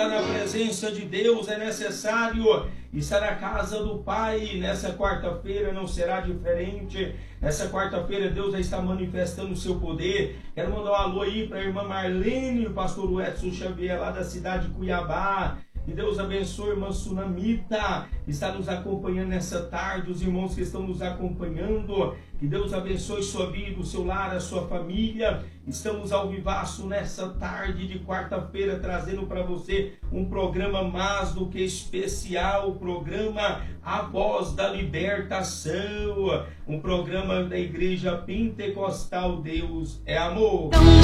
estar na presença de Deus, é necessário estar na casa do Pai. Nessa quarta-feira não será diferente. Nessa quarta-feira Deus vai estar manifestando o seu poder. Quero mandar um alô aí para a irmã Marlene e o pastor Edson Xavier, lá da cidade de Cuiabá. Que Deus abençoe a irmã Sunamita, que está nos acompanhando nessa tarde, os irmãos que estão nos acompanhando. Que Deus abençoe sua vida, o seu lar, a sua família. Estamos ao vivaço nessa tarde de quarta-feira, trazendo para você um programa mais do que especial, o programa A Voz da Libertação, um programa da Igreja Pentecostal Deus é Amor.